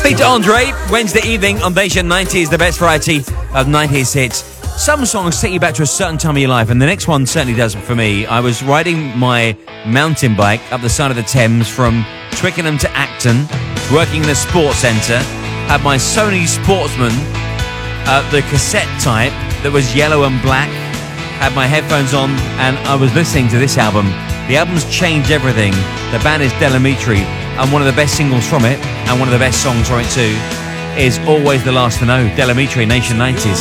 Peter Andre, Wednesday evening on Beijing 90s, the best variety of 90s hits. Some songs take you back to a certain time of your life, and the next one certainly does for me. I was riding my mountain bike up the side of the Thames from Twickenham to Acton, working in a sports centre, had my Sony Sportsman, the cassette type that was yellow and black, had my headphones on, and I was listening to this album. The album's changed everything. The band is Del Amitri, and one of the best singles from it, and one of the best songs from it too, is Always the Last to Know. Del Amitri, Nation 90s.